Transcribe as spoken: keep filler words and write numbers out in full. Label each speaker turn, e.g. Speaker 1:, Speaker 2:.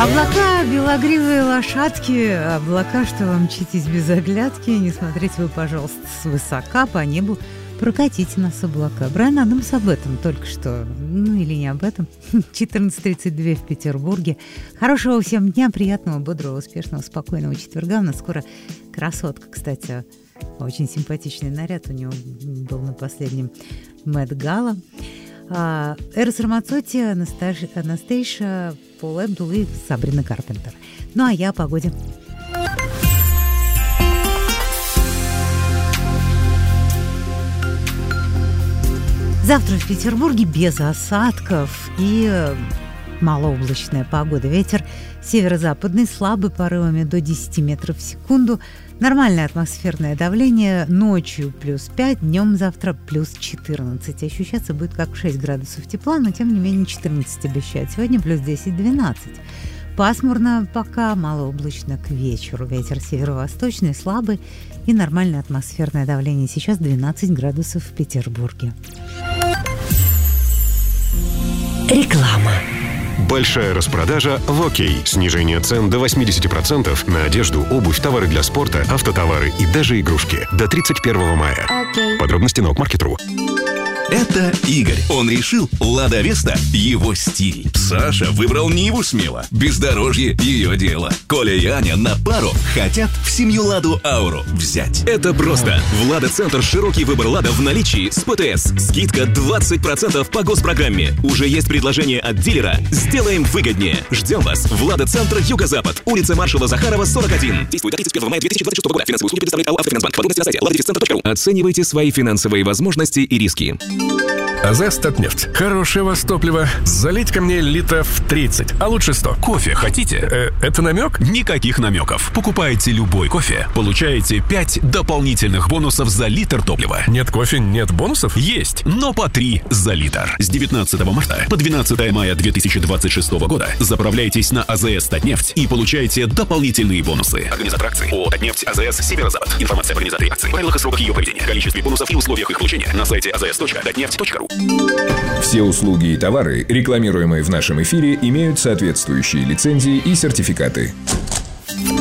Speaker 1: Облака, белогривые лошадки, облака, что вы мчитесь без оглядки, не смотрите вы, пожалуйста, свысока по небу, прокатите нас облака. Брайан Адамс об этом только что, ну или не об этом. четырнадцать тридцать два в Петербурге. Хорошего всем дня, приятного, бодрого, успешного, спокойного четверга. У нас скоро красотка, кстати, очень симпатичный наряд у него был на последнем Мэтт Гала. Эрос Рамацотти, Анастейша, Пол Эбдул и Сабрина Карпентер. Ну, а я о погоде. Завтра в Петербурге без осадков и малооблачная погода. Ветер северо-западный, слабый, порывами до десять метров в секунду. Нормальное атмосферное давление. Ночью плюс пять, днем завтра плюс четырнадцать. Ощущаться будет как шесть градусов тепла, но тем не менее четырнадцать обещают. Сегодня плюс десять-двенадцать. Пасмурно пока, малооблачно к вечеру. Ветер северо-восточный, слабый и нормальное атмосферное давление. Сейчас двенадцать градусов в Петербурге.
Speaker 2: Реклама.
Speaker 3: Большая распродажа в ОК. Снижение цен до восемьдесят процентов на одежду, обувь, товары для спорта, автотовары и даже игрушки. До тридцать первого мая.
Speaker 2: Okay.
Speaker 3: Подробности на окмаркет точка ру.
Speaker 4: Это Игорь. Он решил, Лада Веста – его стиль. Саша выбрал Ниву смело. Бездорожье – ее дело. Коля и Аня на пару хотят в семью Ладу Ауру взять. Это просто. В Лада Центр широкий выбор Лада в наличии с ПТС. Скидка двадцать процентов по госпрограмме. Уже есть предложение от дилера. Сделаем выгоднее. Ждем вас в Лада Центр Юго-Запад. Улица маршала Захарова, сорок один. Действует до тридцать первого мая две тысячи двадцать шестого года. Финансовые услуги предоставляет АО «Автофинансбанк». Подробности на сайте лада центр точка ру. Оценивайте свои финансовые возможности и риски.
Speaker 5: АЗС «Татнефть». Хорошее вас топливо. Залить ко мне литров тридцать, а лучше сто.
Speaker 6: Кофе хотите?
Speaker 5: Э, это намек?
Speaker 6: Никаких намеков. Покупаете любой кофе, получаете пять дополнительных бонусов за литр топлива.
Speaker 5: Нет кофе, нет бонусов?
Speaker 6: Есть, но по три за литр. С девятнадцатого марта по двенадцатого мая две тысячи двадцать шестого года заправляйтесь на АЗС «Татнефть» и получайте дополнительные бонусы. Организатор акции ООО «Татнефть», АЗС «Северо-Запад». Информация об организаторе акции, правилах и сроках ее проведения, количестве бонусов и условиях их получения на сайте а зэ эс точка татнефть точка ру.
Speaker 7: Все услуги и товары, рекламируемые в нашем эфире, имеют соответствующие лицензии и сертификаты.